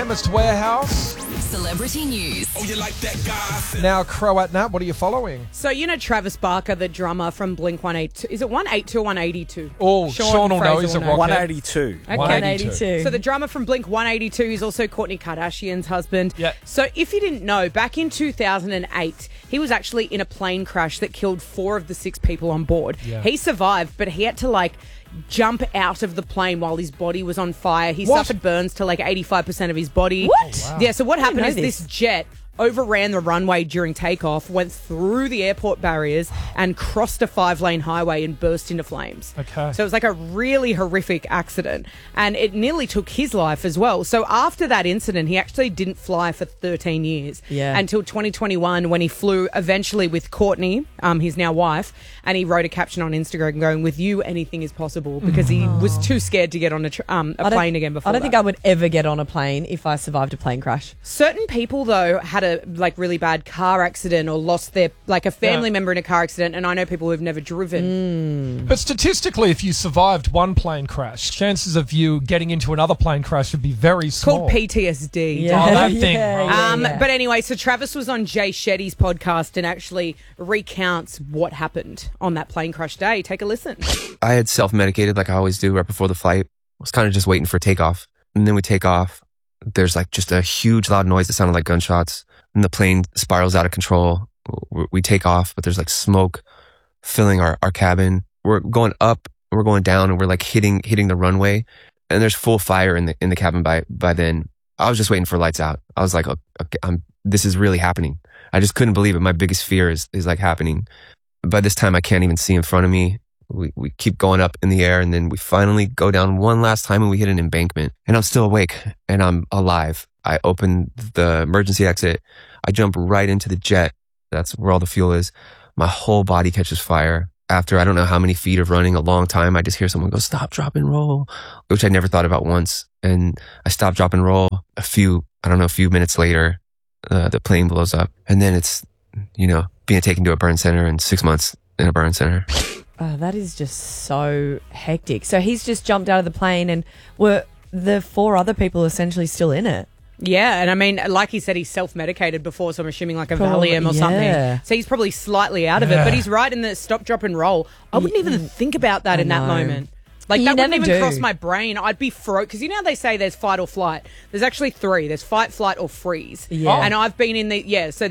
Chemist Warehouse. Celebrity news. Oh, you like that guy? Now, Croat Nat, what are you following? So, you know Travis Barker, the drummer from Blink-182. Is it 182 or 182? Oh, Sean will know. He's a rocket. 182. Okay. 182. So the drummer from Blink-182 is also Kourtney Kardashian's husband. Yeah. So if you didn't know, back in 2008, he was actually in a plane crash that killed 4 of the 6 people on board. Yeah. He survived, but he had to jump out of the plane while his body was on fire. He What? suffered burns to 85% of his body. What? Oh, wow. Yeah, so what happened know is this. this jet overran the runway during takeoff, went through the airport barriers and crossed a 5-lane highway and burst into flames. Okay. So it was like a really horrific accident, and it nearly took his life as well. So after that incident, he actually didn't fly for 13 years. Yeah. Until 2021, when he flew eventually with Kourtney, his now wife, and he wrote a caption on Instagram going, "With you, anything is possible," because he was too scared to get on a plane again before I don't think I would ever get on a plane if I survived a plane crash. Certain people, though, had a really bad car accident or lost their a family member in a car accident, and I know people who've never driven. But statistically, if you survived one plane crash, chances of you getting into another plane crash would be very small. Called PTSD. Yeah. Oh, that thing. Yeah, right? But anyway, so Travis was on Jay Shetty's podcast and actually recounts what happened on that plane crash day. Take a listen. I had self-medicated like I always do right before the flight. I was kind of just waiting for takeoff. And then we take off. There's just a huge loud noise that sounded like gunshots. And the plane spirals out of control. We take off, but there's smoke filling our cabin. We're going up, we're going down, and we're hitting the runway. And there's full fire in the cabin by then. I was just waiting for lights out. I was like, okay, this is really happening. I just couldn't believe it. My biggest fear is happening. By this time, I can't even see in front of me. We keep going up in the air, and then we finally go down one last time, and we hit an embankment. And I'm still awake, and I'm alive. I open the emergency exit. I jump right into the jet. That's where all the fuel is. My whole body catches fire. After I don't know how many feet of running, a long time, I just hear someone go, "Stop, drop, and roll," which I never thought about once. And I stop, drop, and roll. A few minutes later, the plane blows up. And then it's, being taken to a burn center and 6 months in a burn center. Oh, that is just so hectic. So he's just jumped out of the plane, and were the 4 other people essentially still in it? Yeah, and I mean, like he said, he's self-medicated before, so I'm assuming a Probably, Valium or yeah. something. So he's probably slightly out of it, but he's right in the stop, drop, and roll. I wouldn't even think about that in that know. moment. You That wouldn't never even do. cross my brain. I'd be because you know how they say there's fight or flight. There's actually 3. There's fight, flight, or freeze. Yeah. And I've been in so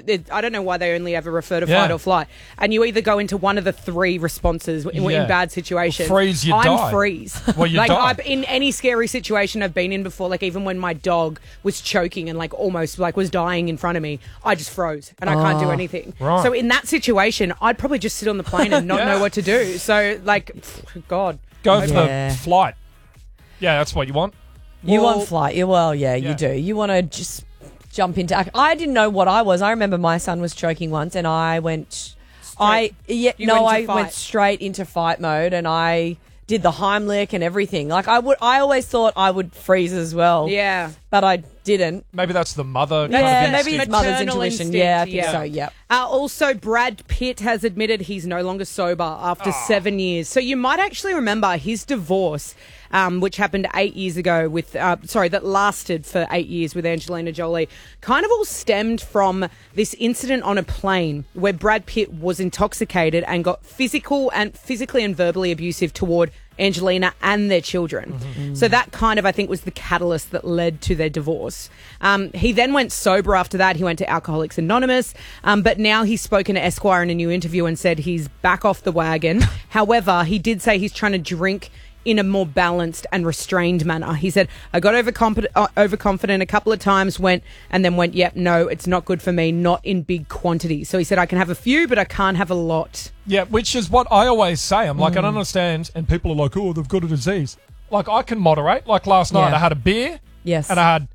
I don't know why they only ever refer to Yeah. fight or flight. And you either go into one of the 3 responses in bad situations. Freeze, you I'm die. freeze. Well, you die. I've, in any scary situation I've been in before, even when my dog was choking and almost was dying in front of me, I just froze and I can't do anything. Right. So in that situation, I'd probably just sit on the plane and not know what to do. So God. Go for Yeah. the flight. Yeah, that's what you want. You Well- want flight? You Yeah. do. You want to just jump into. I didn't know what I was. I remember my son was choking once, and I went. I went into went fight. straight into fight mode, and I did the Heimlich and everything. I always thought I would freeze as well. Yeah. but I didn't. Maybe that's the mother. kind Yeah, of maybe instinct. it's mother's Maternal intuition. instinct, Yeah, I think yeah. so. Yep. Also, Brad Pitt has admitted he's no longer sober after 7 years. So you might actually remember his divorce, which happened 8 years ago that lasted for 8 years with Angelina Jolie, kind of all stemmed from this incident on a plane where Brad Pitt was intoxicated and got physically and verbally abusive toward Angelina and their children. Mm-hmm. So that kind of, I think, was the catalyst that led to their divorce. He then went sober after that. He went to Alcoholics Anonymous, but now he's spoken to Esquire in a new interview and said he's back off the wagon. However, he did say he's trying to drink in a more balanced and restrained manner. He said, I got overconfident a couple of times, went, yep, no, it's not good for me, not in big quantities. So he said, I can have a few, but I can't have a lot. Yeah, which is what I always say. I'm like, I don't understand. And people are like, oh, they've got a disease. Like, I can moderate. Like last night, Yeah. I had a beer. Yes. And I had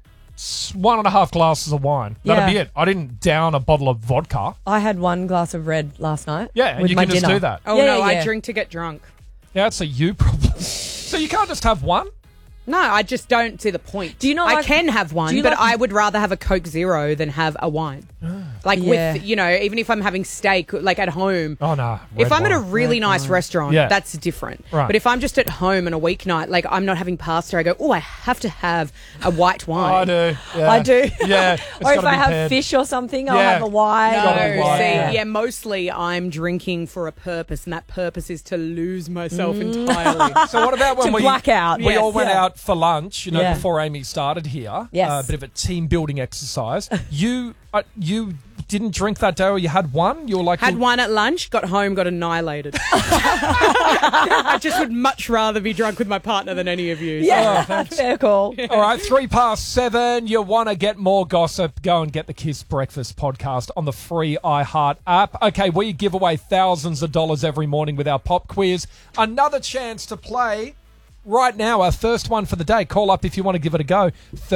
1.5 glasses of wine. That'd be it. I didn't down a bottle of vodka. I had 1 glass of red last night. Yeah, and with you my can just dinner. do that. Oh, Yeah, no, yeah, I yeah. drink to get drunk. Yeah, that's a you problem. So you can't just have one? No, I just don't see the point. Do you not I like- can have do one, you but like- I would rather have a Coke Zero than have a wine. Like Yeah. with, even if I'm having steak, like at home. Oh, no. If red I'm at a wine. really nice restaurant, Yeah. that's different. Right. But if I'm just at home on a weeknight, like I'm not having pasta, I go, I have to have a white wine. I do. Yeah. I do. Yeah. Or if gotta I be have paired. fish or something, I'll Yeah. have a wine. Gotta be No, wine, see, yeah. mostly I'm drinking for a purpose, and that purpose is to lose myself entirely. So what about when To we black out. We Yes, all went yeah. out for lunch, Yeah. before Amy started here. Yes. A bit of a team building exercise. You didn't drink that day, or you had one? You were like Had one at lunch, got home, got annihilated. I just would much rather be drunk with my partner than any of you. so- Yeah, fair call. All right, 7:03. You want to get more gossip? Go and get the Kiss Breakfast podcast on the free iHeart app. Okay, we give away thousands of dollars every morning with our pop quiz. Another chance to play right now. Our first one for the day. Call up if you want to give it a go.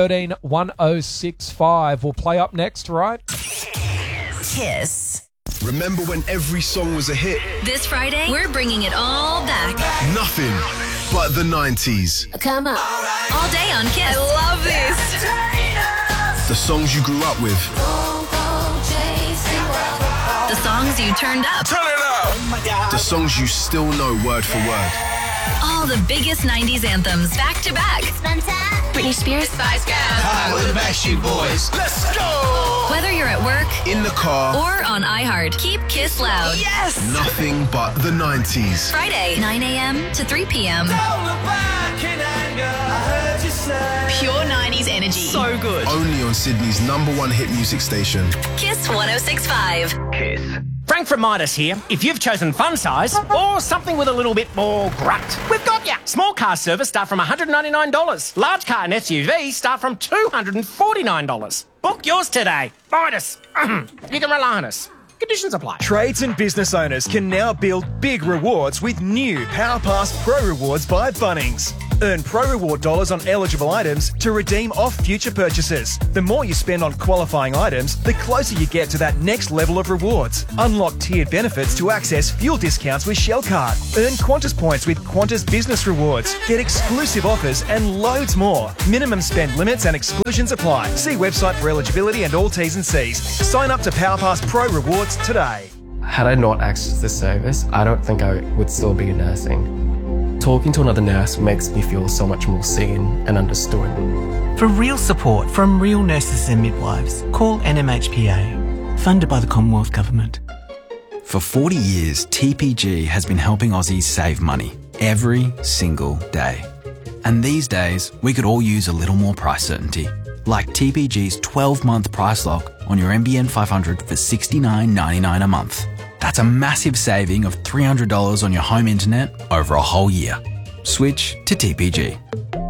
131065. We'll play up next, right? Kiss. Remember when every song was a hit? This Friday, we're bringing it all back. Nothing but the 90s. Come on. All day on Kiss. I love this. The songs you grew up with. The songs you turned up. Turn it up! The songs you still know word for word. All the biggest 90s anthems back to back. Britney Spears, Spice Girls. Hi, we're the Backstreet Boys. Let's go! Whether you're at work In the car. or on iHeart, keep Kiss loud. Yes! Nothing but the 90s. Friday, 9 a.m. to 3 p.m. Pure 90s energy. So good. Only on Sydney's #1 hit music station. Kiss 106.5. Frank from Midas here. If you've chosen fun size or something with a little bit more grunt, we've got ya. Small car service start from $199. Large car and SUV start from $249. Book yours today. Midas. You can rely on us. Conditions apply. Trades and business owners can now build big rewards with new PowerPass Pro Rewards by Bunnings. Earn Pro Reward dollars on eligible items to redeem off future purchases. The more you spend on qualifying items, the closer you get to that next level of rewards. Unlock tiered benefits to access fuel discounts with Shell Card. Earn Qantas points with Qantas Business Rewards. Get exclusive offers and loads more. Minimum spend limits and exclusions apply. See website for eligibility and all T's and C's. Sign up to PowerPass Pro Rewards today. Had I not accessed this service, I don't think I would still be nursing. Talking to another nurse makes me feel so much more seen and understood. For real support from real nurses and midwives, call NMHPA, funded by the Commonwealth Government. For 40 years, TPG has been helping Aussies save money every single day. And these days, we could all use a little more price certainty. Like TPG's 12-month price lock on your NBN 500 for $69.99 a month. That's a massive saving of $300 on your home internet over a whole year. Switch to TPG.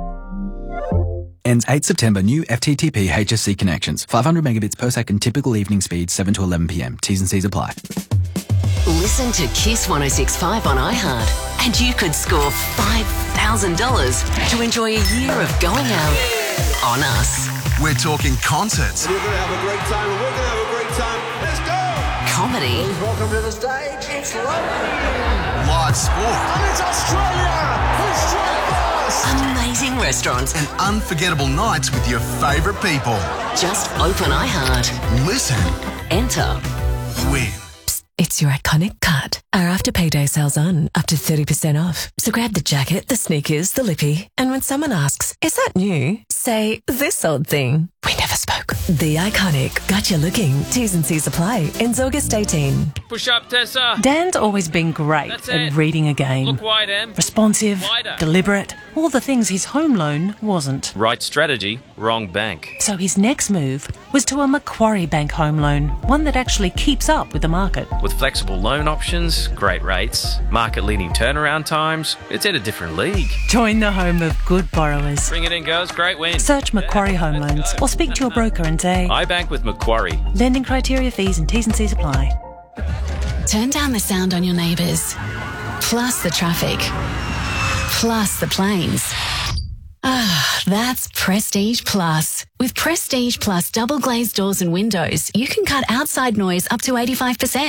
Ends 8 September. New FTTP HSC connections. 500 megabits per second. Typical evening speed 7 to 11 p.m. T's and C's apply. Listen to Kiss 106.5 on iHeart and you could score $5,000 to enjoy a year of going out on us. We're talking concerts. We're going to have a great time and we're going to have a great time. Let's go! Comedy. Welcome to the stage. It's London. Live sport. And it's Australia. We're straight first. Amazing restaurants. And unforgettable nights with your favourite people. Just open iHeart. Listen. Enter. Win. It's your iconic cut. Our after payday sale's on, up to 30% off. So grab the jacket, the sneakers, the lippy, and when someone asks, is that new? Say, this old thing. We never spoke. The iconic. Got you looking. T's and C's apply. Ends August 18. Push up, Tessa. Dan's always been great at reading a game. Look wide, Em. Responsive, Wider. deliberate, all the things his home loan wasn't. Right strategy, wrong bank. So his next move was to a Macquarie Bank home loan, one that actually keeps up with the market. With flexible loan options, great rates, market-leading turnaround times, it's in a different league. Join the home of good borrowers. Bring it in, girls. Great win. Search Macquarie Home Loans or speak to your broker and say, I bank with Macquarie. Lending criteria, fees and T's and C's apply. Turn down the sound on your neighbours. Plus the traffic. Plus the planes. Ah, that's Prestige Plus. With Prestige Plus double glazed doors and windows, you can cut outside noise up to 85%. Plus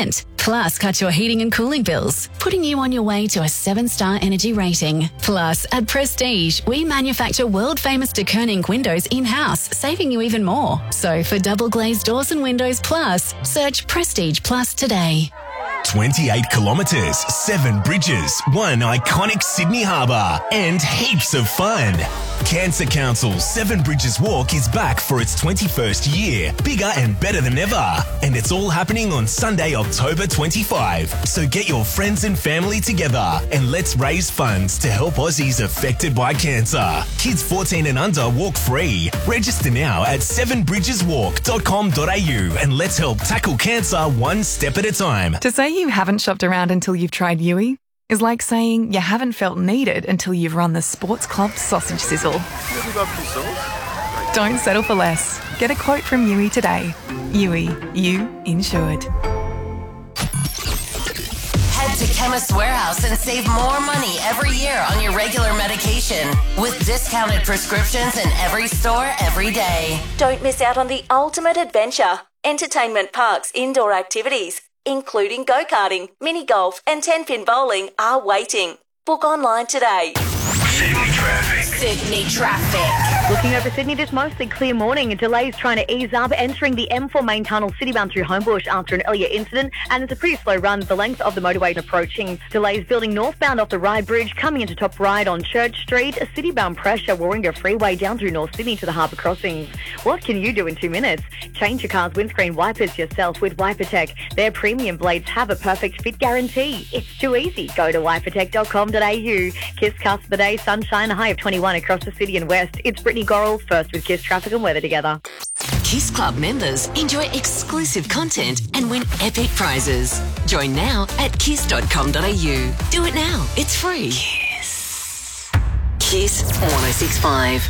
Plus cut your heating and cooling bills, putting you on your way to a 7-star energy rating. Plus, at Prestige, we manufacture world-famous de Koning windows in-house, saving you even more. So for double glazed doors and windows plus, search Prestige Plus today. 28 kilometres, 7 bridges, 1 iconic Sydney harbour, and heaps of fun. Cancer Council's 7 Bridges Walk is back for its 21st year, bigger and better than ever. And it's all happening on Sunday, October 25. So get your friends and family together and let's raise funds to help Aussies affected by cancer. Kids 14 and under walk free. Register now at 7bridgeswalk.com.au and let's help tackle cancer one step at a time. To say you haven't shopped around until you've tried Yui is like saying you haven't felt needed until you've run the Sports Club sausage sizzle. Don't settle for less. Get a quote from Yui today. Yui, you insured. Head to Chemist Warehouse and save more money every year on your regular medication with discounted prescriptions in every store every day. Don't miss out on the ultimate adventure. Entertainment Park's indoor activities, including go-karting, mini golf and 10-pin bowling, are waiting. Book online today. Sydney traffic. Looking over Sydney, this mostly clear morning. Delays trying to ease up, entering the M4 main tunnel citybound through Homebush after an earlier incident, and it's a pretty slow run the length of the motorway and approaching. Delays building northbound off the Ryde Bridge, coming into Top Ryde on Church Street. A citybound pressure Warringah Freeway down through North Sydney to the harbour crossings. What can you do in 2 minutes? Change your car's windscreen wipers yourself with WiperTech. Their premium blades have a perfect fit guarantee. It's too easy. Go to wipertech.com.au. Kiss Cast of the day, sunshine, a high of 21 across the city and west. It's Brittany Gorrell, first with Kiss Traffic and Weather together. Kiss Club members enjoy exclusive content and win epic prizes. Join now at kiss.com.au. Do it now. It's free. Kiss 106.5.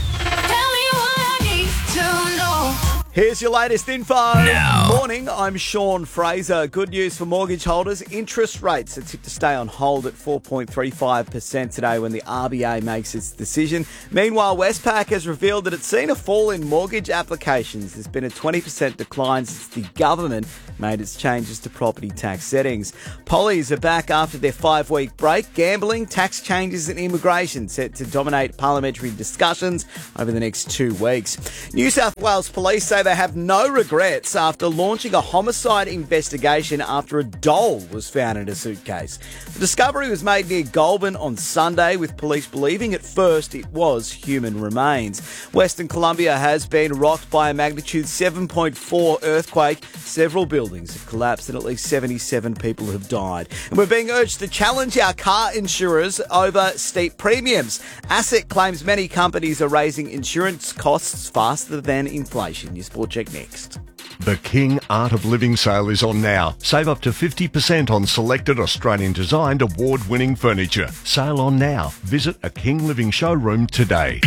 Here's your latest info. Now. Morning, I'm Sean Fraser. Good news for mortgage holders. Interest rates are tipped to stay on hold at 4.35% today when the RBA makes its decision. Meanwhile, Westpac has revealed that it's seen a fall in mortgage applications. There's been a 20% decline since the government made its changes to property tax settings. Pollies are back after their 5-week break. Gambling, tax changes and immigration set to dominate parliamentary discussions over the next 2 weeks. New South Wales Police say they have no regrets after launching a homicide investigation after a doll was found in a suitcase. The discovery was made near Goulburn on Sunday, with police believing at first it was human remains. Western Colombia has been rocked by a magnitude 7.4 earthquake. Several buildings have collapsed and at least 77 people have died. And we're being urged to challenge our car insurers over steep premiums. Asset claims many companies are raising insurance costs faster than inflation. Your Sport Check next. The King Art of Living sale is on now. Save up to 50% on selected Australian-designed award-winning furniture. Sale on now. Visit a King Living showroom today.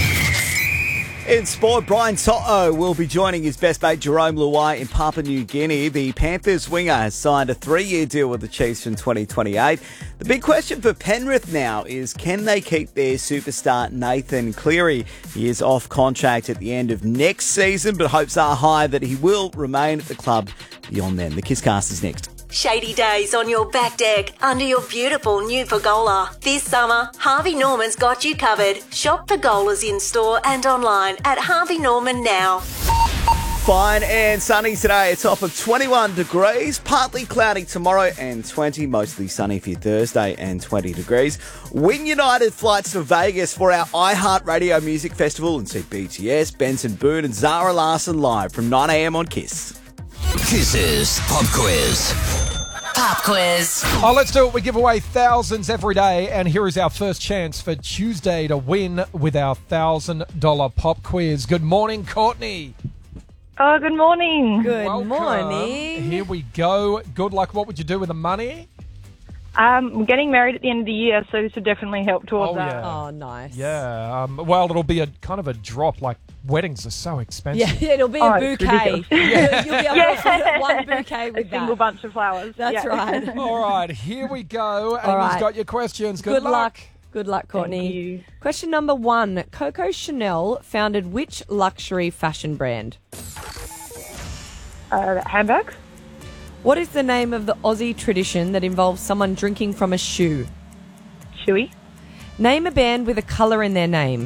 In sport, Brian To'o will be joining his best mate Jerome Luai in Papua New Guinea. The Panthers winger has signed a 3-year deal with the Chiefs from 2028. The big question for Penrith now is, can they keep their superstar Nathan Cleary? He is off contract at the end of next season, but hopes are high that he will remain at the club beyond then. The Kisscast is next. Shady days on your back deck under your beautiful new pergola. This summer, Harvey Norman's got you covered. Shop pergolas in store and online at Harvey Norman now. Fine and sunny today, a top of 21 degrees, partly cloudy tomorrow and 20, mostly sunny for your Thursday and 20 degrees. Win United flights to Vegas for our iHeartRadio Music Festival and see BTS, Benson Boone and Zara Larsson live from 9am on Kiss. Kiss's Pop Quiz. Pop quiz. Oh, let's do it. We give away thousands every day, and here is our first chance for Tuesday to win with our $1,000 pop quiz. Good morning, Courtney. Oh, good morning. Good morning. Here we go. Good luck. What would you do with the money? I'm getting married at the end of the year, so this would definitely help towards that. Yeah. Oh, nice. Yeah. Well, it'll be a kind of a drop. Like, weddings are so expensive. Yeah, it'll be a bouquet. Yeah. You'll be able to afford one bouquet with a single bunch of flowers. That's right. All right, here we go. All right. Amy's got your questions. Good luck. Good luck, Courtney. Question number 1. Coco Chanel founded which luxury fashion brand? Handbags? What is the name of the Aussie tradition that involves someone drinking from a shoe? Shoey. Name a band with a colour in their name.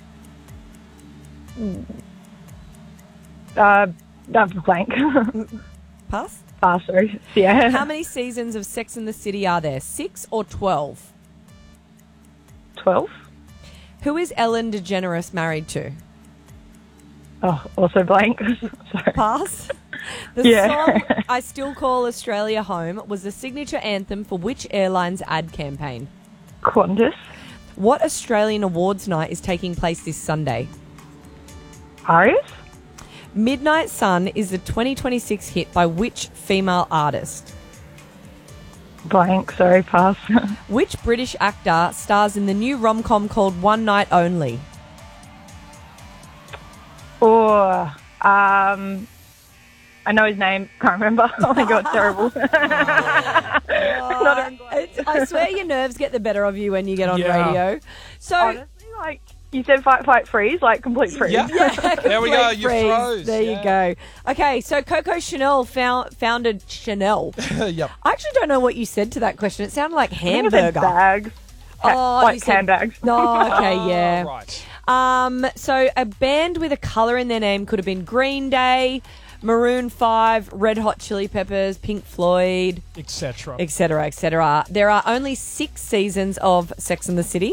Blank. Pass? Pass, sorry. Yeah. How many seasons of Sex and the City are there? 6 or 12? 12. Who is Ellen DeGeneres married to? Oh, also blank. Sorry. Pass? The song I Still Call Australia Home was the signature anthem for which airline's ad campaign? Qantas. What Australian awards night is taking place this Sunday? Arias. Midnight Sun is the 2026 hit by which female artist? Blank, sorry, pass. Which British actor stars in the new rom-com called One Night Only? Oh, I know his name. Can't remember. Oh my god, terrible. I swear your nerves get the better of you when you get on radio. So, honestly, like you said, fight, freeze, like complete freeze. Yeah. There we go. You froze. There you go. Okay, so Coco Chanel founded Chanel. Yep. I actually don't know what you said to that question. It sounded like hamburger. Bags. Like handbags. Oh, okay, yeah. Right. So a band with a colour in their name could have been Green Day, Maroon 5, Red Hot Chili Peppers, Pink Floyd, etc. etc., etc. There are only 6 seasons of Sex and the City.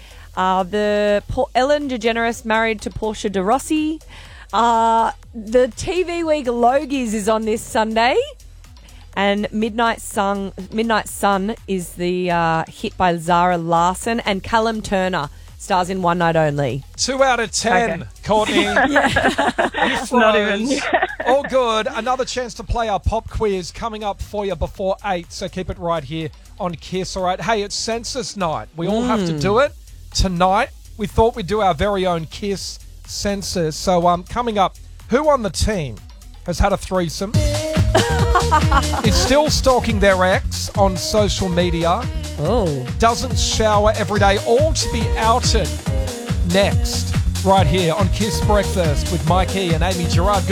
Ellen DeGeneres married to Portia de Rossi. The TV Week Logies is on this Sunday. And Midnight Sun is the hit by Zara Larson, and Callum Turner stars in One Night Only. 2 out of 10, Courtney. You froze. Not even. All good. Another chance to play our pop quiz coming up for you before 8, so keep it right here on Kiss. All right. Hey, it's census night. We all have to do it tonight. We thought we'd do our very own Kiss census. So coming up, who on the team has had a threesome? Is still stalking their ex on social media. Oh. Doesn't shower every day. All to be outed next, right here on Kiss Breakfast with Mike E and Amy Gerard.